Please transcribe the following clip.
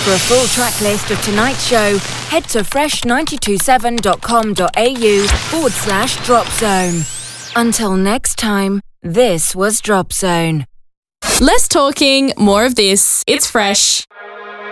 For a full track list of tonight's show, head to fresh927.com.au/Drop Zone. Until next time, this was Drop Zone. Less talking, more of this. It's Fresh.